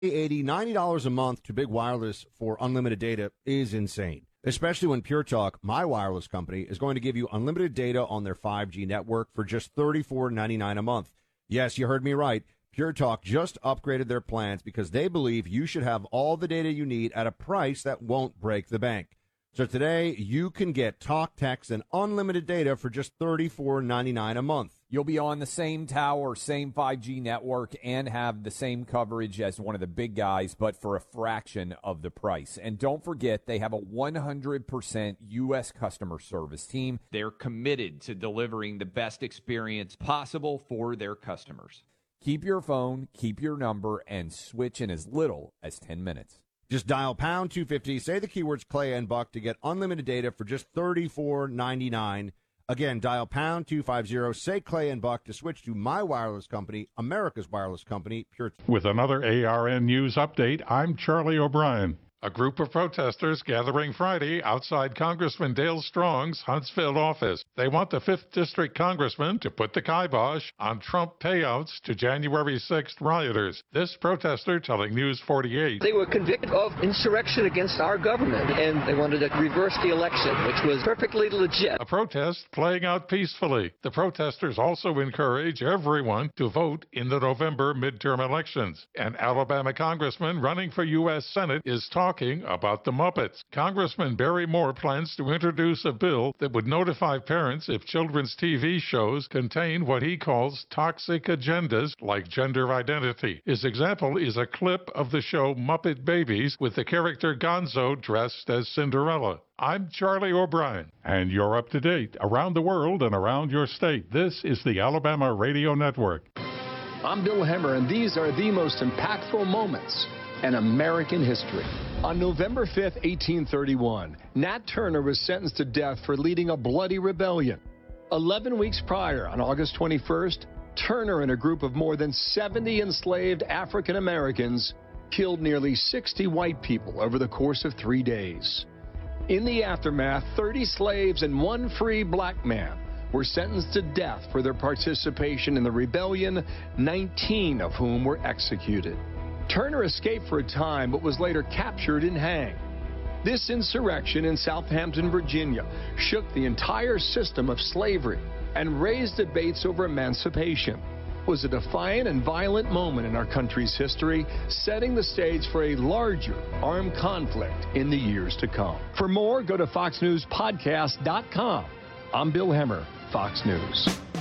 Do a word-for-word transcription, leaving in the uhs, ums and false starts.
eighty, ninety dollars a month to Big Wireless for unlimited data is insane, especially when Pure Talk, my wireless company, is going to give you unlimited data on their five G network for just thirty-four ninety-nine a month. Yes, you heard me right. Pure Talk just upgraded their plans because they believe you should have all the data you need at a price that won't break the bank. So today, you can get talk, text, and unlimited data for just thirty-four ninety-nine a month. You'll be on the same tower, same five G network, and have the same coverage as one of the big guys, but for a fraction of the price. And don't forget, they have a one hundred percent U S customer service team. They're committed to delivering the best experience possible for their customers. Keep your phone, keep your number, and switch in as little as ten minutes. Just dial pound two fifty, say the keywords Clay and Buck to get unlimited data for just thirty-four ninety-nine. Again, dial pound two fifty, say Clay and Buck to switch to my wireless company, America's wireless company, Pure. With another A R N News update, I'm Charlie O'Brien. A group of protesters gathering Friday outside Congressman Dale Strong's Huntsville office. They want the fifth District Congressman to put the kibosh on Trump payouts to January sixth rioters. This protester telling News forty-eight. They were convicted of insurrection against our government, and they wanted to reverse the election, which was perfectly legit. A protest playing out peacefully. The protesters also encourage everyone to vote in the November midterm elections. An Alabama congressman running for U S Senate is talking Talking about the Muppets. Congressman Barry Moore plans to introduce a bill that would notify parents if children's T V shows contain what he calls toxic agendas like gender identity. His example is a clip of the show Muppet Babies with the character Gonzo dressed as Cinderella. I'm Charlie O'Brien, and you're up to date around the world and around your state. This is the Alabama Radio Network. I'm Bill Hemmer, and these are the most impactful moments in American history. On November fifth, eighteen thirty-one, Nat Turner was sentenced to death for leading a bloody rebellion. Eleven weeks prior, on August twenty-first, Turner and a group of more than seventy enslaved African Americans killed nearly sixty white people over the course of three days. In the aftermath, thirty slaves and one free black man were sentenced to death for their participation in the rebellion, nineteen of whom were executed. Turner escaped for a time, but was later captured and hanged. This insurrection in Southampton, Virginia, shook the entire system of slavery and raised debates over emancipation. It was a defiant and violent moment in our country's history, setting the stage for a larger armed conflict in the years to come. For more, go to fox news podcast dot com. I'm Bill Hemmer, Fox News.